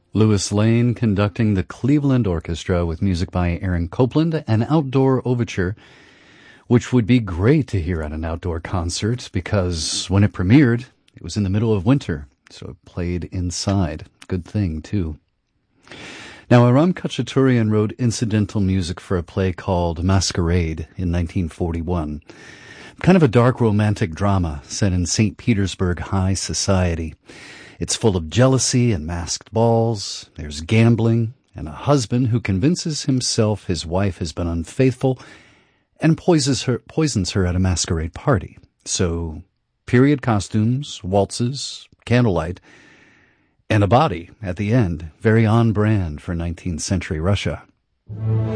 Louis Lane conducting the Cleveland Orchestra with music by Aaron Copland, an outdoor overture, which would be great to hear at an outdoor concert because when it premiered, it was in the middle of winter, so it played inside. Good thing, too. Now, Aram Khachaturian wrote incidental music for a play called Masquerade in 1941. Kind of a dark romantic drama set in St. Petersburg high society. It's full of jealousy and masked balls. There's gambling and a husband who convinces himself his wife has been unfaithful and poisons her at a masquerade party. So, period costumes, waltzes, candlelight, and a body at the end, very on brand for 19th century Russia.